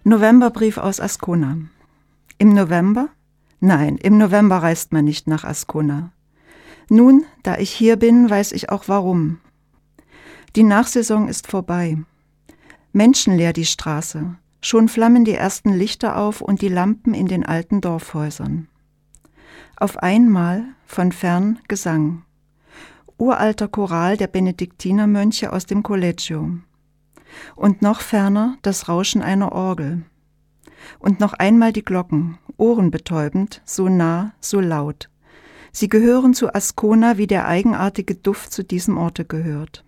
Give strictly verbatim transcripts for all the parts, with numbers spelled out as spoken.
Novemberbrief aus Ascona. Im November? Nein, im November reist man nicht nach Ascona. Nun, da ich hier bin, weiß ich auch warum. Die Nachsaison ist vorbei. Menschenleer die Straße. Schon flammen die ersten Lichter auf und die Lampen in den alten Dorfhäusern. Auf einmal, von fern, Gesang. Uralter Choral der Benediktinermönche aus dem Collegio. Und noch ferner das Rauschen einer Orgel. Und noch einmal die Glocken, ohrenbetäubend, so nah, so laut. Sie gehören zu Ascona, wie der eigenartige Duft zu diesem Orte gehört.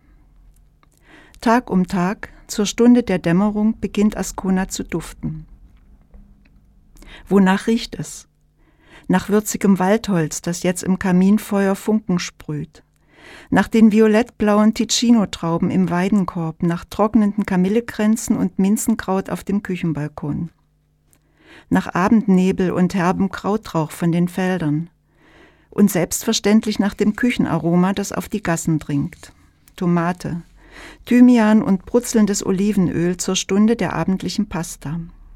Tag um Tag, zur Stunde der Dämmerung, beginnt Ascona zu duften. Wonach riecht es? Nach würzigem Waldholz, das jetzt im Kaminfeuer Funken sprüht. Nach den violettblauen Ticino-Trauben im Weidenkorb, nach trocknenden Kamillekränzen und Minzenkraut auf dem Küchenbalkon. Nach Abendnebel und herbem Krautrauch von den Feldern. Und selbstverständlich nach dem Küchenaroma, das auf die Gassen dringt. Tomate, Thymian und brutzelndes Olivenöl zur Stunde der abendlichen Pasta.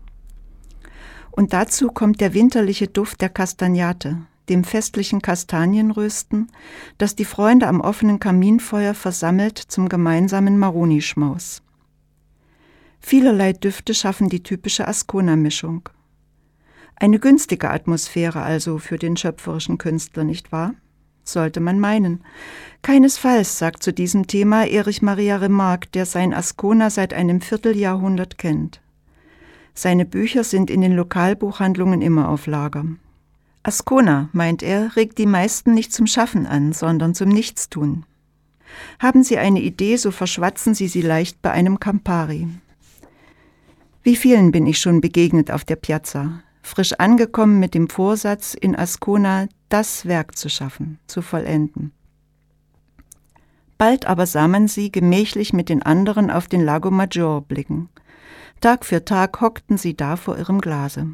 Und dazu kommt der winterliche Duft der Castagnate, dem festlichen Kastanienrösten, das die Freunde am offenen Kaminfeuer versammelt zum gemeinsamen Maroni-Schmaus. Vielerlei Düfte schaffen die typische Ascona-Mischung. Eine günstige Atmosphäre also für den schöpferischen Künstler, nicht wahr? Sollte man meinen. Keinesfalls, sagt zu diesem Thema Erich Maria Remarque, der sein Ascona seit einem Vierteljahrhundert kennt. Seine Bücher sind in den Lokalbuchhandlungen immer auf Lager. Ascona, meint er, regt die meisten nicht zum Schaffen an, sondern zum Nichtstun. Haben sie eine Idee, so verschwatzen sie sie leicht bei einem Campari. Wie vielen bin ich schon begegnet auf der Piazza, frisch angekommen mit dem Vorsatz, in Ascona das Werk zu schaffen, zu vollenden. Bald aber sah man sie gemächlich mit den anderen auf den Lago Maggiore blicken. Tag für Tag hockten sie da vor ihrem Glase.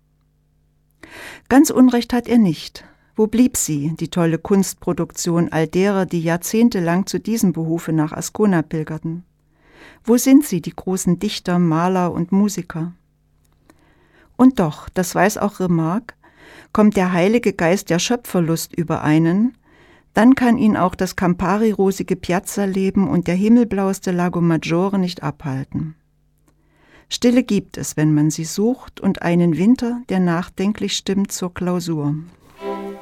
Ganz Unrecht hat er nicht. Wo blieb sie, die tolle Kunstproduktion all derer, die jahrzehntelang zu diesem Behufe nach Ascona pilgerten? Wo sind sie, die großen Dichter, Maler und Musiker? Und doch, das weiß auch Remarque, kommt der heilige Geist der Schöpferlust über einen, dann kann ihn auch das Campari-rosige Piazzaleben und der himmelblaueste Lago Maggiore nicht abhalten. Stille gibt es, wenn man sie sucht, und einen Winter, der nachdenklich stimmt zur Klausur.